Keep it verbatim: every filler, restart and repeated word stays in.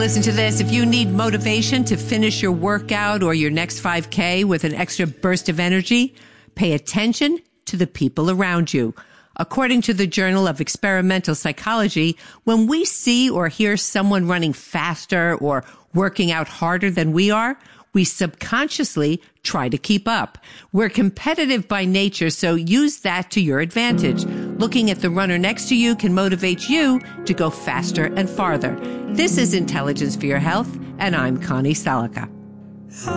listen to this. If you need motivation to finish your workout or your next five K with an extra burst of energy, pay attention to the people around you. According to the Journal of Experimental Psychology, when we see or hear someone running faster or working out harder than we are, we subconsciously try to keep up. We're competitive by nature, so use that to your advantage. Looking at the runner next to you can motivate you to go faster and farther. This is Intelligence for Your Health, and I'm Connie Salica.